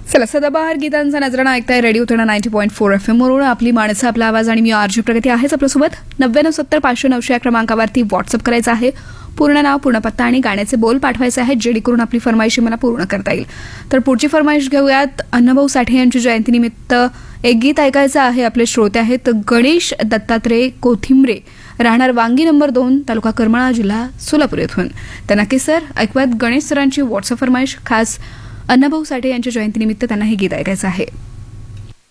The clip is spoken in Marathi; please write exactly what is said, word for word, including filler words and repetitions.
चला सदाबहार गीतांचा नजराणा ऐकताय रेडिओ थोडा ninety point four F M वरून. आपली माणसं आपला आवाज आणि मी आरजी प्रगती आहेच आपल्यासोबत. नव्याण्णव सत्तर पाचशे नऊशे या क्रमांकावरती व्हॉट्सअप करायचं आहे. पूर्ण नाव, पूर्ण पत्ता आणि गाण्याचे बोल पाठवायचे आहेत, जेणेकरून आपली फरमाईशी मला पूर्ण करता येईल. तर पुढची फरमाईश घेऊयात. अण्णाभाऊ साठे यांची जयंतीनिमित्त एक गीत ऐकायचं आहे. आपले श्रोते आहेत गणेश दत्तात्रय कोथिंबरे, राहणार वांगी नंबर दोन, तालुका करमाळा, जिल्हा सोलापूर येथून. तर नक्की सर ऐकूयात गणेश सरांची व्हॉट्सअप फरमाईश. खास अण्णाभाऊ साठे यांच्या जयंतीनिमित्त त्यांना हे गीत ऐकायचं आहे.